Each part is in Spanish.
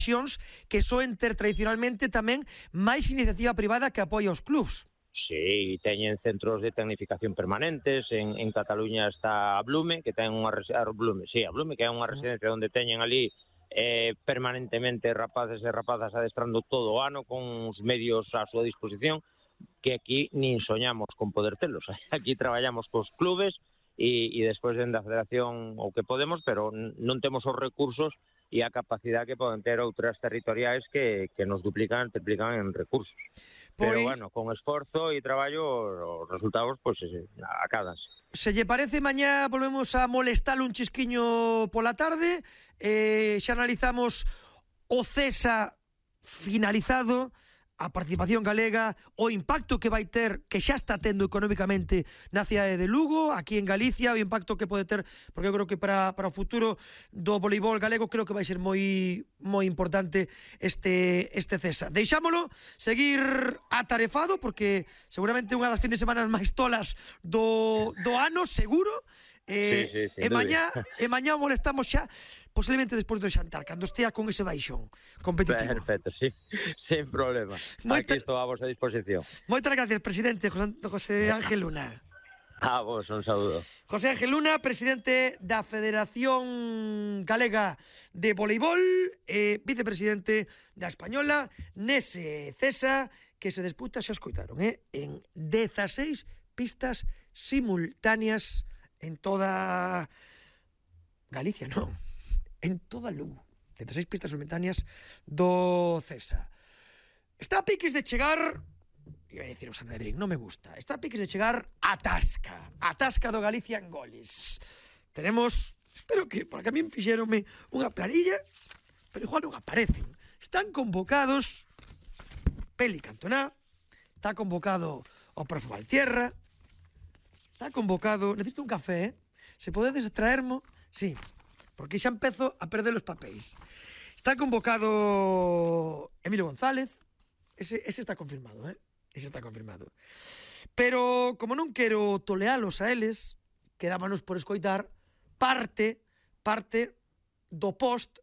que soen ter tradicionalmente tamén máis iniciativa privada que apoia os clubs. Sí, teñen centros de tecnificación permanentes. En Cataluña está a Blume, que ten unha Blume, que é unha residencia onde teñen ali permanentemente rapaces e rapazas adestrando todo o ano con os medios á súa disposición, que aquí nin soñamos con poder telos. Aquí traballamos cos clubes e despois dende a federación o que podemos, pero non temos os recursos e a capacidade que poden ter outras territoriais que nos triplican en recursos. Pero, bueno, con esforzo e traballo, os resultados, pois, acádanse. Se lle parece, mañá volvemos a molestar un chisquiño pola tarde. Xa analizamos o CESA finalizado, a participación galega, o impacto que vai ter, que xa está tendo económicamente na cidade de Lugo, aquí en Galicia, o impacto que pode ter, porque eu creo que para o futuro do voleibol galego creo que vai ser moi importante este CESA. Deixámolo seguir atarefado, porque seguramente unha das fin de semana máis tolas do ano, seguro. Sí, e mañá molestamos xa posiblemente despois do xantar, cando estea con ese baixón competitivo. Perfecto, sí, sin problema. Aquí estou a vosa disposición. Moitas gracias, presidente José Ángel Luna. A vos, un saúdo. José Ángel Luna, presidente da Federación Galega de Voleibol, vicepresidente da Española, nese CESA, que se disputa, xa escoitaron, en 16 pistas simultáneas en toda Galicia, non, en toda Lugo. 16 pistas simultáneas do CESA. Está a piques de chegar, iba a decir o Sanedrín, non me gusta, está a piques de chegar a Tasca do Galicia en goles. Tenemos, espero que, porque a mí fixeronme unha planilla, pero igual non aparecen. Están convocados Peli Cantona, está convocado o profe Valtierra, está convocado... Necesito un café, Se podedes traermo... Sí, porque xa empezo a perder os papéis. Está convocado Emilio González. Ese está confirmado, Ese está confirmado. Pero, como non quero tolealos a eles, quedámonos por escoitar parte do post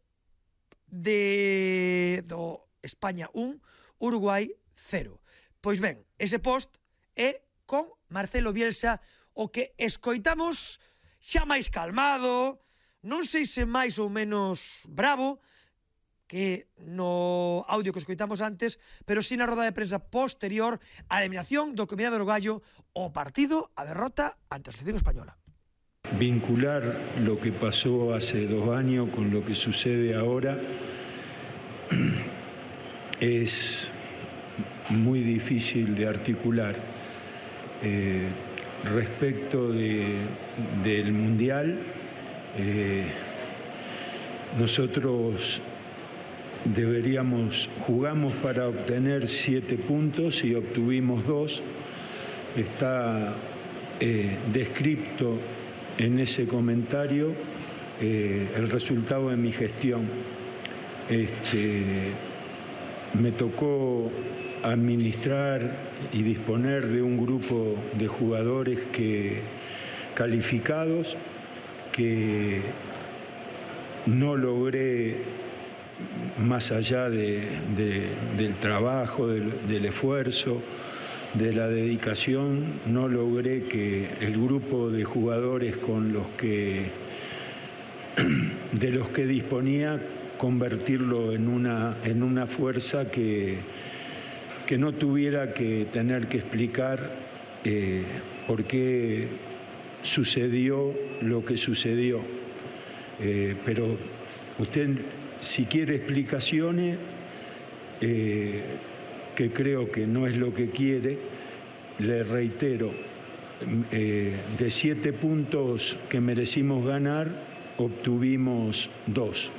do España 1, Uruguai 0. Pois ben, ese post é con Marcelo Bielsa, o que escoitamos xa máis calmado, non sei se máis ou menos bravo que no audio que escoitamos antes, pero sí na roda de prensa posterior á eliminación do combinado uruguayo o partido, a derrota ante a selección española. Vincular lo que pasó hace 2 años con lo que sucede ahora es muy difícil de articular. Respecto del Mundial, nosotros jugamos para obtener 7 puntos y obtuvimos 2. Está descrito en ese comentario el resultado de mi gestión. Me tocó administrar y disponer de un grupo de jugadores calificados que no logré, más allá del trabajo, del esfuerzo, de la dedicación, no logré que el grupo de jugadores de los que disponía, convertirlo en una fuerza que no tuviera que tener que explicar por qué sucedió lo que sucedió. Pero usted, si quiere explicaciones, que creo que no es lo que quiere, le reitero, de 7 puntos que merecimos ganar, obtuvimos 2.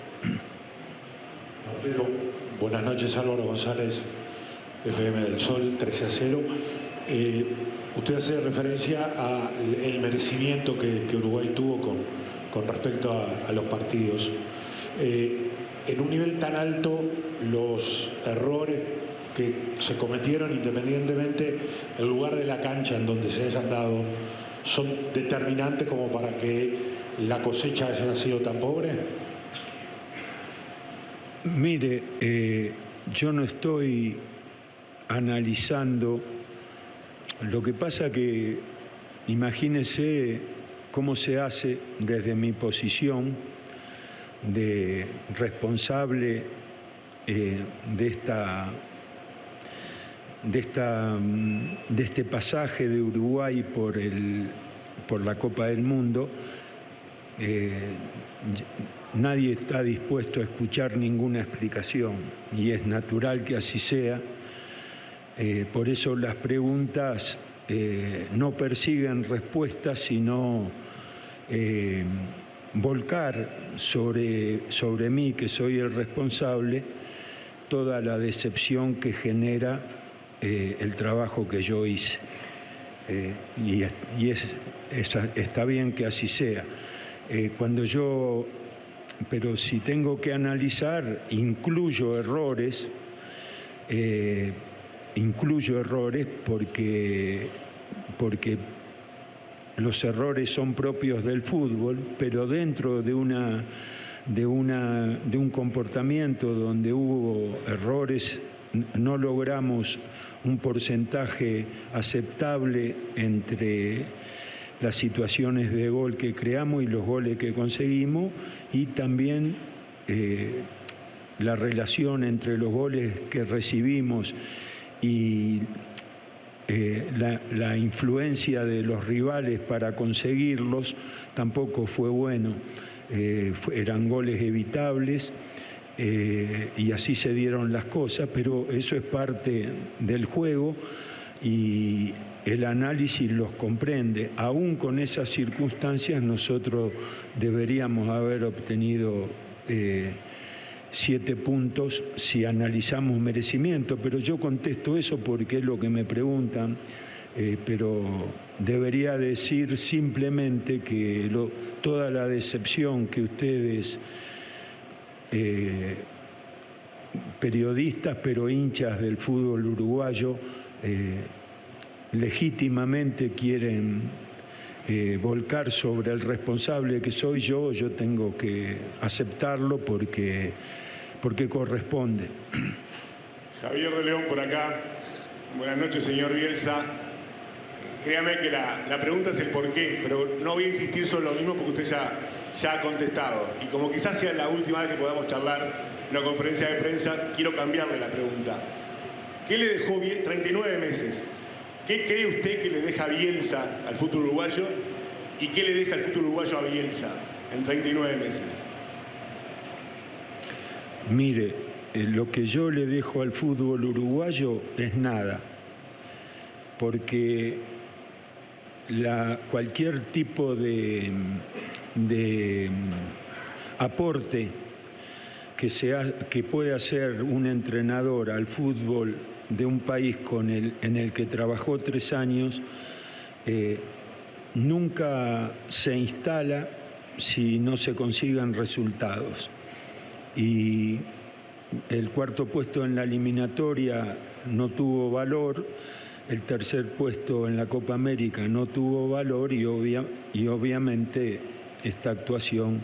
Buenas noches, Álvaro González, FM del Sol, 13-0. Usted hace referencia al merecimiento que Uruguay tuvo con respecto a los partidos. En un nivel tan alto, los errores que se cometieron, independientemente del lugar de la cancha en donde se hayan dado, son determinantes como para que la cosecha haya sido tan pobre. Mire, yo no estoy analizando. Lo que pasa que imagínese cómo se hace desde mi posición de responsable de este pasaje de Uruguay por la Copa del Mundo. Nadie está dispuesto a escuchar ninguna explicación y es natural que así sea. Por eso las preguntas no persiguen respuestas, sino volcar sobre mí, que soy el responsable, toda la decepción que genera el trabajo que yo hice. Está bien que así sea. Pero si tengo que analizar, incluyo errores porque los errores son propios del fútbol, pero dentro de un comportamiento donde hubo errores, no logramos un porcentaje aceptable entre las situaciones de gol que creamos y los goles que conseguimos, y también la relación entre los goles que recibimos y la influencia de los rivales para conseguirlos tampoco fue bueno. Eran goles evitables y así se dieron las cosas, pero eso es parte del juego y el análisis los comprende. Aún con esas circunstancias nosotros deberíamos haber obtenido 7 puntos si analizamos merecimiento, pero yo contesto eso porque es lo que me preguntan, pero debería decir simplemente que toda la decepción que ustedes, periodistas pero hinchas del fútbol uruguayo, legítimamente quieren volcar sobre el responsable que soy yo tengo que aceptarlo porque corresponde. Javier de León por acá. Buenas noches, señor Bielsa. Créame que la pregunta es el por qué, pero no voy a insistir sobre lo mismo porque usted ya ha contestado. Y como quizás sea la última vez que podamos charlar en una conferencia de prensa, quiero cambiarle la pregunta. ¿Qué le dejó 39 meses? ¿Qué cree usted que le deja Bielsa al fútbol uruguayo y qué le deja el fútbol uruguayo a Bielsa en 39 meses? Mire, lo que yo le dejo al fútbol uruguayo es nada, porque cualquier tipo de aporte que pueda hacer un entrenador al fútbol de un país en el que trabajó 3 años, nunca se instala si no se consiguen resultados. Y el 4.º puesto en la eliminatoria no tuvo valor, el 3.er puesto en la Copa América no tuvo valor y obviamente esta actuación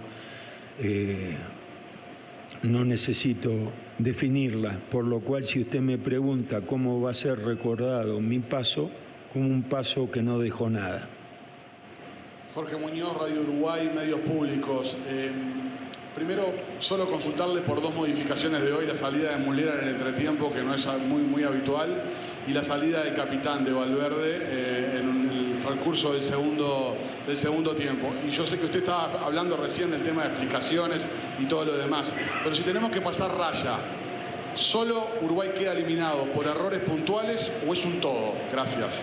no necesito definirla, por lo cual si usted me pregunta cómo va a ser recordado mi paso, como un paso que no dejó nada. Jorge Muñoz, Radio Uruguay, medios públicos. Primero, solo consultarle por 2 modificaciones de hoy, la salida de Muslera en el entretiempo, que no es muy habitual, y la salida del capitán de Valverde en el transcurso del segundo tiempo. Y yo sé que usted estaba hablando recién del tema de explicaciones y todo lo demás, pero si tenemos que pasar raya, ¿solo Uruguay queda eliminado por errores puntuales o es un todo? Gracias.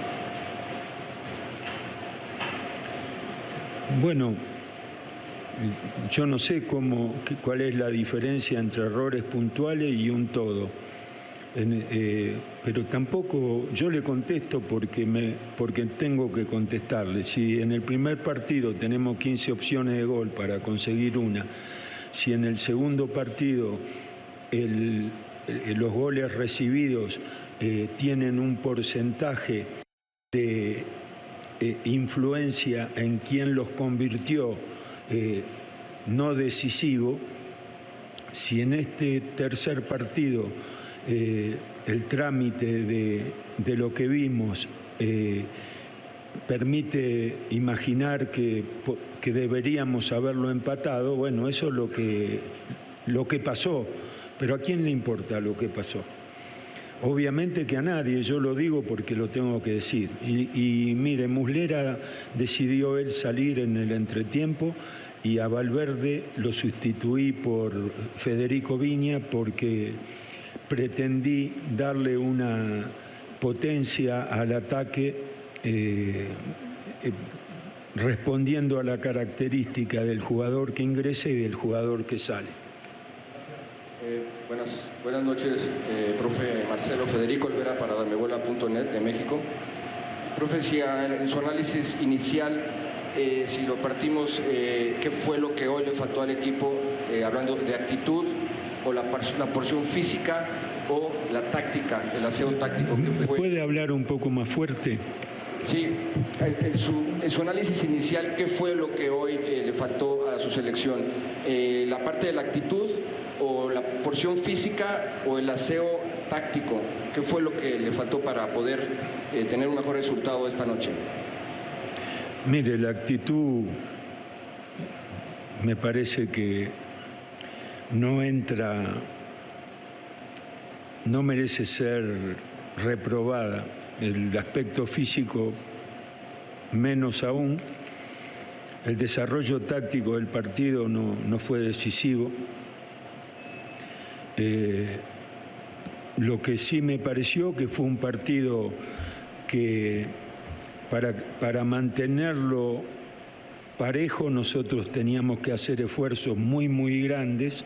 Bueno, yo no sé cuál es la diferencia entre errores puntuales y un todo. Pero tampoco yo le contesto porque tengo que contestarle. Si en el primer partido tenemos 15 opciones de gol para conseguir una, si en el segundo partido los goles recibidos tienen un porcentaje de influencia en quien los convirtió no decisivo, si en este tercer partido el trámite de lo que vimos permite imaginar que deberíamos haberlo empatado, bueno, eso es lo que pasó. Pero ¿a quién le importa lo que pasó? Obviamente que a nadie, yo lo digo porque lo tengo que decir. Y mire, Muslera decidió él salir en el entretiempo y a Valverde lo sustituí por Federico Viña porque pretendí darle una potencia al ataque respondiendo a la característica del jugador que ingresa y del jugador que sale. Buenas noches, profe Marcelo. Federico Olvera para darmebola.net de México. Profe, si en su análisis inicial, si lo partimos, ¿qué fue lo que hoy le faltó al equipo, hablando de actitud o la porción física o la táctica, el aseo táctico? ¿Me puede hablar un poco más fuerte? Sí, en su análisis inicial, ¿qué fue lo que hoy le faltó a su selección? ¿La parte de la actitud o la porción física o el aseo táctico? ¿Qué fue lo que le faltó para poder tener un mejor resultado esta noche? Mire, la actitud me parece que no merece ser reprobada. El aspecto físico menos aún. El desarrollo táctico del partido no fue decisivo. Lo que sí me pareció que fue un partido que para mantenerlo parejo nosotros teníamos que hacer esfuerzos muy, muy grandes,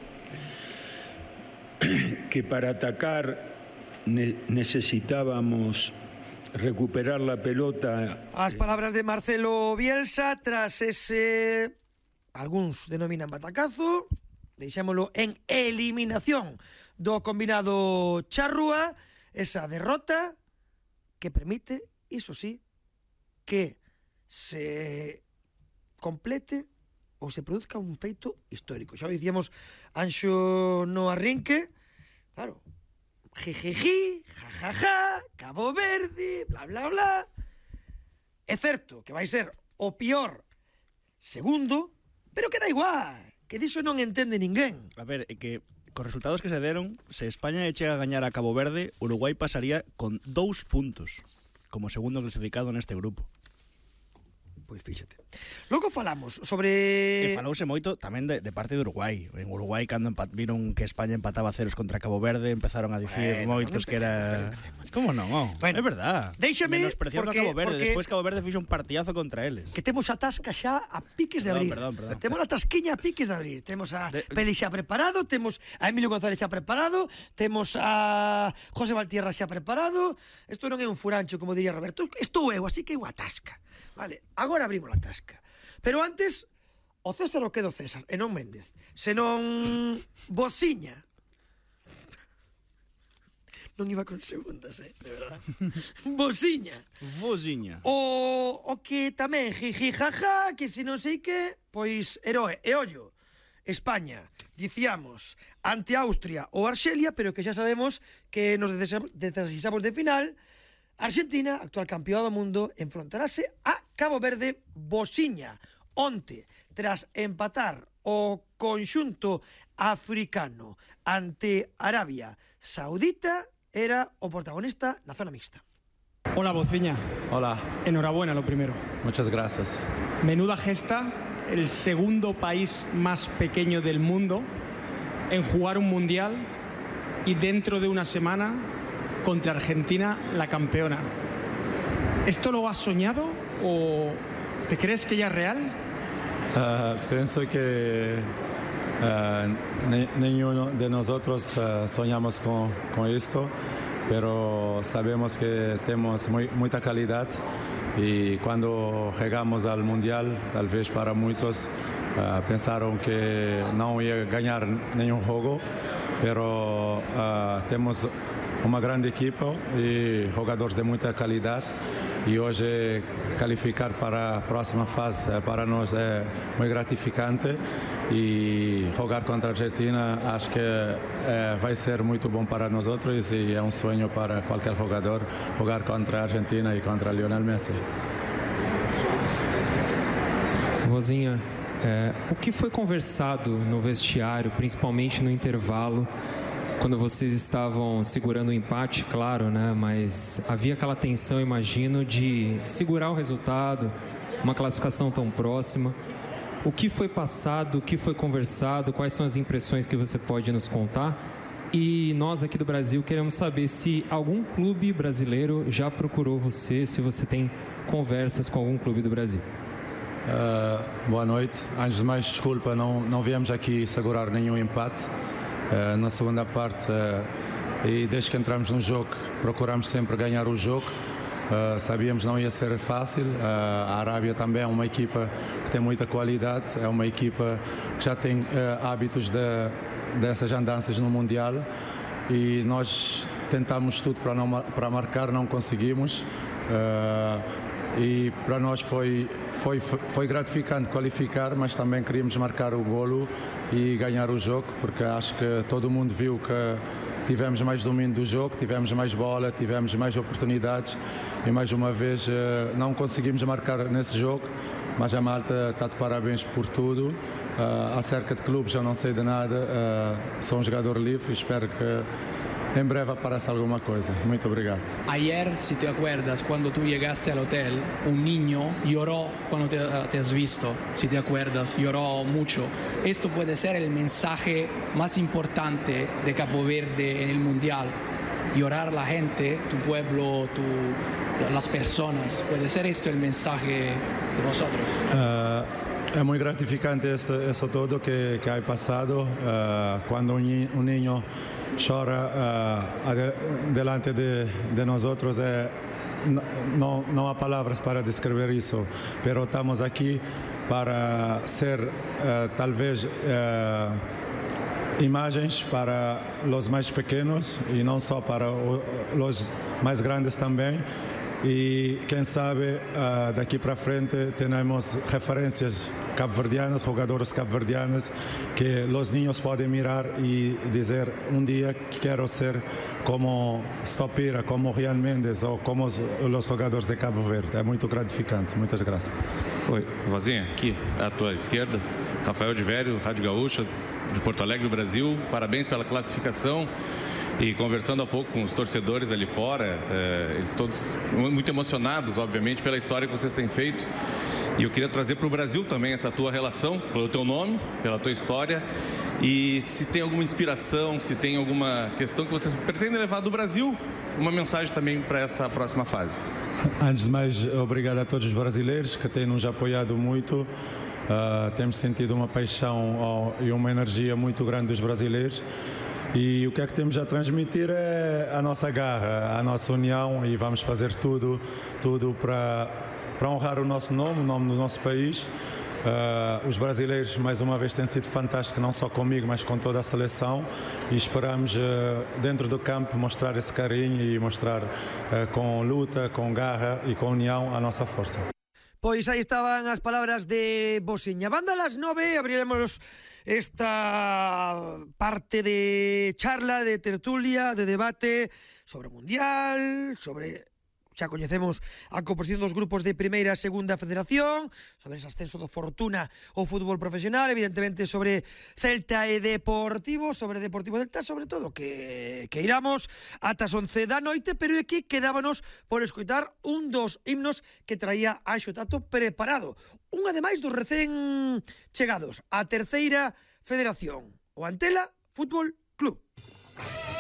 que para atacar necesitábamos recuperar la pelota. As palabras de Marcelo Bielsa tras ese, algúns denominan batacazo, deixémolo en eliminación do combinado Charrúa, esa derrota que permite, iso sí, que se complete ou se produzca un feito histórico. Xa o dicíamos Anxo no arrinque, claro, jijiji, jajaja, Cabo Verde, bla, bla, bla. É certo que vai ser o pior segundo, pero que da igual, que diso non entende ninguén. A ver, é que cos resultados que se deron, se España chega a gañar a Cabo Verde, Uruguai pasaría con 2 puntos como segundo clasificado neste grupo. Pois fíxate. Logo falamos sobre... Falouse moito tamén de parte de Uruguai. En Uruguai, cando viron que España empataba 0 contra Cabo Verde, empezaron a dicir moitos que era... Como non? Bueno, é verdad. Déixame, menospreciando a Cabo Verde. Despois Cabo Verde fixo un partidazo contra eles. Que temos a tasca xa a piques de abrir. Perdón. Temos a tasquiña a piques de abrir. Temos a Peli xa preparado, temos a Emilio González xa preparado, temos a José Valtierra xa preparado. Isto non é un furancho, como diría Roberto. Estou eu, así que eu a tasca. Vale, agora abrimos a tasca. Pero antes, o César o quedo César, e non Méndez. Senón Bociña. Non iba con segundas, de verdad. Bociña. O que tamén jiji jaja, que se non sei que, pois heroe. E ollo, España, dicíamos, ante Austria ou Arxelia, pero que xa sabemos que nos decisamos de final. Argentina, actual campeón do mundo, enfrontarase a Cabo Verde. Bociña, onte, tras empatar o conxunto africano ante Arabia Saudita, era o protagonista na zona mixta. Hola, Bociña. Hola. Enhorabuena, lo primero. Muchas gracias. Menuda gesta, el segundo país más pequeño del mundo en jugar un mundial y dentro de una semana contra Argentina, la campeona. ¿Esto lo has soñado o te crees que ya es real? Pienso que ninguno de nosotros soñamos con esto, pero sabemos que tenemos mucha calidad y cuando llegamos al Mundial, tal vez para muchos pensaron que no iba a ganar ningún juego, pero tenemos uma grande equipa e jogadores de muita qualidade e hoje qualificar para a próxima fase para nós é muito gratificante e jogar contra a Argentina acho que vai ser muito bom para nós outros e é um sonho para qualquer jogador jogar contra a Argentina e contra Lionel Messi. Vozinha, o que foi conversado no vestiário, principalmente no intervalo, quando vocês estavam segurando o empate, claro, né? Mas havia aquela tensão, imagino, de segurar o resultado, uma classificação tão próxima. O que foi passado, o que foi conversado, quais são as impressões que você pode nos contar? E nós aqui do Brasil queremos saber se algum clube brasileiro já procurou você, se você tem conversas com algum clube do Brasil. Boa noite. Antes de mais, desculpa, não viemos aqui segurar nenhum empate. Na segunda parte, e desde que entramos no jogo, procuramos sempre ganhar o jogo. Sabíamos que não ia ser fácil. A Arábia também é uma equipa que tem muita qualidade, é uma equipa que já tem hábitos dessas andanças no Mundial e nós tentámos tudo para marcar, não conseguimos. E para nós foi gratificante qualificar, mas também queríamos marcar o golo e ganhar o jogo, porque acho que todo mundo viu que tivemos mais domínio do jogo, tivemos mais bola, tivemos mais oportunidades e mais uma vez não conseguimos marcar nesse jogo, mas a Malta está de parabéns por tudo. Acerca de clubes eu não sei de nada, sou um jogador livre e espero que en breve aparece alguna cosa. Muy obrigado. Ayer, si te acuerdas, cuando tú llegaste al hotel, un niño lloró cuando te has visto. Si te acuerdas, lloró mucho. Esto puede ser el mensaje más importante de Cabo Verde en el Mundial. Llorar la gente, tu pueblo, las personas. ¿Puede ser esto el mensaje de vosotros? Es muy gratificante eso todo que ha pasado. Cuando un niño chora delante de nosotros, no hay palabras para describir eso, pero estamos aquí para ser tal vez imagens para los más pequeños y no solo para los más grandes también. Y quién sabe, de aquí para frente tenemos referencias cabo-verdianas, jugadores cabo-verdianos, que los niños pueden mirar y decir un día quiero ser como Stopira, como Rian Mendes ou como os jogadores de Cabo Verde. É muito gratificante. Muitas graças. Oi, Vozinha, aqui à tua esquerda, Rafael de Vério, Rádio Gaúcha, de Porto Alegre, do Brasil. Parabéns pela classificação. E conversando há pouco com os torcedores ali fora, eles todos muito emocionados, obviamente, pela história que vocês têm feito. E eu queria trazer para o Brasil também essa tua relação, pelo teu nome, pela tua história. E se tem alguma inspiração, se tem alguma questão que vocês pretendem levar do Brasil, uma mensagem também para essa próxima fase. Antes de mais, obrigado a todos os brasileiros que têm nos apoiado muito. Temos sentido uma paixão e uma energia muito grande dos brasileiros. E o que é que temos a transmitir é a nossa garra, a nossa união, e vamos fazer tudo para honrar o nosso nome, o nome do nosso país. Os brasileiros, mais uma vez, têm sido fantásticos, não só comigo, mas com toda a seleção, e esperamos, dentro do campo, mostrar esse carinho e mostrar com luta, com garra e com união a nossa força. Pois aí estaban as palabras de Vozinha. Banda a las 9, abriremos esta parte de charla, de tertulia, de debate sobre o Mundial, sobre... Xa coñecemos a composición dos grupos de primeira e segunda federación, sobre ese ascenso do Fortuna ao fútbol profesional, evidentemente sobre Celta e Deportivo, sobre Deportivo Celta, sobre todo, que iramos ata as 11 da noite, pero aquí quedábanos por escoitar un dos himnos que traía Anxo Tato preparado. Un, ademais, dos recén chegados á terceira federación, o Antela Fútbol Club.